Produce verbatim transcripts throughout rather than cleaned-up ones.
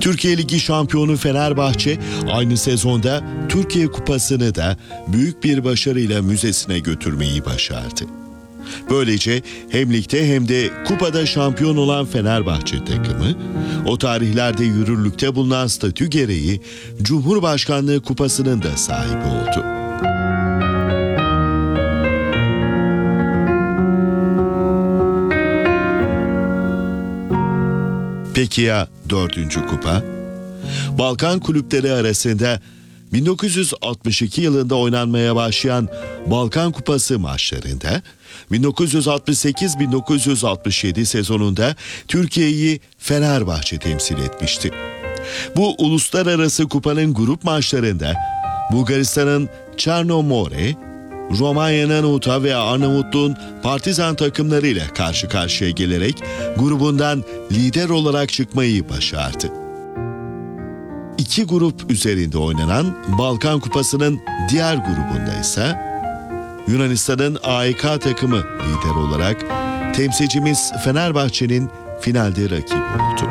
Türkiye Ligi şampiyonu Fenerbahçe aynı sezonda Türkiye Kupası'nı da büyük bir başarıyla müzesine götürmeyi başardı. Böylece hem ligde hem de kupada şampiyon olan Fenerbahçe takımı, o tarihlerde yürürlükte bulunan statü gereği Cumhurbaşkanlığı Kupası'nın da sahibi oldu. Peki ya dördüncü kupa? Balkan kulüpleri arasında bin dokuz yüz altmış iki yılında oynanmaya başlayan Balkan Kupası maçlarında bin dokuz yüz altmış sekiz bin dokuz yüz altmış yedi sezonunda Türkiye'yi Fenerbahçe temsil etmişti. Bu uluslararası kupanın grup maçlarında Bulgaristan'ın Çernomore, Romanya'nın Uta ve Arnavutluğun Partizan takımlarıyla karşı karşıya gelerek grubundan lider olarak çıkmayı başardı. İki grup üzerinde oynanan Balkan Kupası'nın diğer grubunda ise Yunanistan'ın A E K takımı lider olarak temsilcimiz Fenerbahçe'nin finalde rakibi oldu.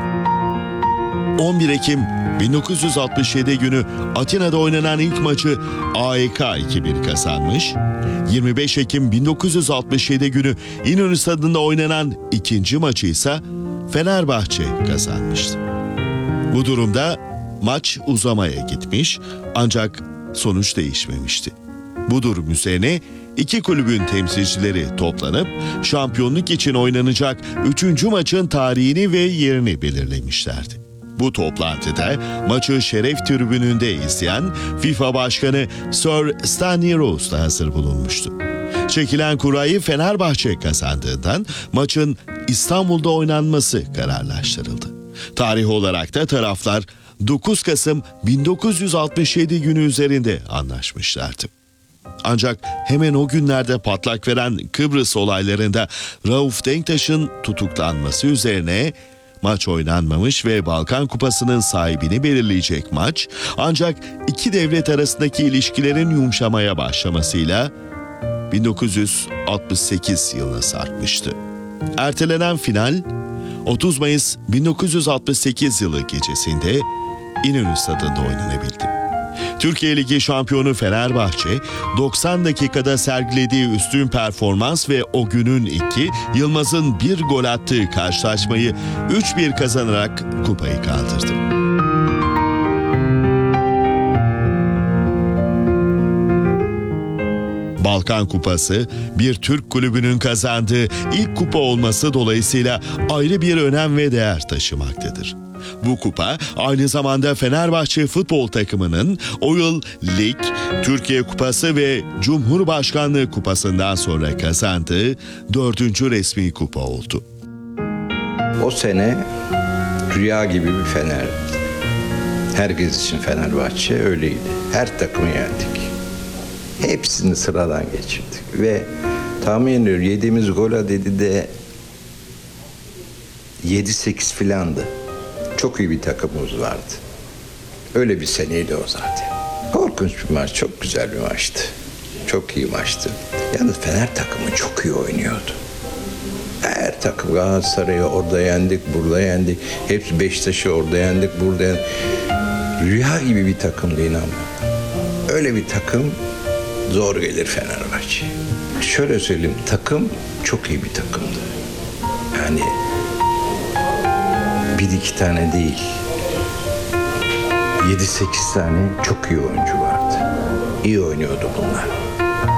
on bir Ekim bin dokuz yüz altmış yedi günü Atina'da oynanan ilk maçı A E K iki bir kazanmış, yirmi beş Ekim bin dokuz yüz altmış yedi günü İnönü Stadı'nda oynanan ikinci maçı ise Fenerbahçe kazanmıştı. Bu durumda maç uzamaya gitmiş ancak sonuç değişmemişti. Bu durum üzerine iki kulübün temsilcileri toplanıp şampiyonluk için oynanacak üçüncü maçın tarihini ve yerini belirlemişlerdi. Bu toplantıda maçı şeref tribününde izleyen FIFA Başkanı Sir Stanley Rose da hazır bulunmuştu. Çekilen kurayı Fenerbahçe kazandığından maçın İstanbul'da oynanması kararlaştırıldı. Tarih olarak da taraflar dokuz Kasım bin dokuz yüz altmış yedi günü üzerinde anlaşmışlardı. Ancak hemen o günlerde patlak veren Kıbrıs olaylarında Rauf Denktaş'ın tutuklanması üzerine maç oynanmamış ve Balkan Kupası'nın sahibini belirleyecek maç ancak iki devlet arasındaki ilişkilerin yumuşamaya başlamasıyla bin dokuz yüz altmış sekiz yılına sarkmıştı. Ertelenen final otuz Mayıs bin dokuz yüz altmış sekiz yılı gecesinde İnönü Stadı'nda oynanabildi. Türkiye Ligi şampiyonu Fenerbahçe doksan dakikada sergilediği üstün performans ve o günün iki Yılmaz'ın bir gol attığı karşılaşmayı üç bir kazanarak kupayı kaldırdı. Balkan Kupası bir Türk kulübünün kazandığı ilk kupa olması dolayısıyla ayrı bir önem ve değer taşımaktadır. Bu kupa aynı zamanda Fenerbahçe futbol takımının o yıl Lig, Türkiye Kupası ve Cumhurbaşkanlığı Kupası'ndan sonra kazandığı dördüncü resmi kupa oldu. O sene rüya gibi bir Fener. Herkes için Fenerbahçe öyleydi. Her takımı yendik. Hepsini sıradan geçirdik. Ve tahmin ediyorum yediğimiz gol adedi de yedi sekiz filandı. Çok iyi bir takımımız vardı. Öyle bir seneydi o zaten. Korkunç bir maç, çok güzel bir maçtı. Çok iyi maçtı. Yalnız Fener takımı çok iyi oynuyordu. Her takım Galatasaray'ı orada yendik, burada yendik. Hepsi Beşiktaş'ı orada yendik, burada yendik. Rüya gibi bir takımdı inan bana. Öyle bir takım zor gelir Fenerbahçe. Şöyle söyleyeyim, takım çok iyi bir takımdı. Yani bir iki tane değil, yedi sekiz tane çok iyi oyuncu vardı. İyi oynuyordu bunlar.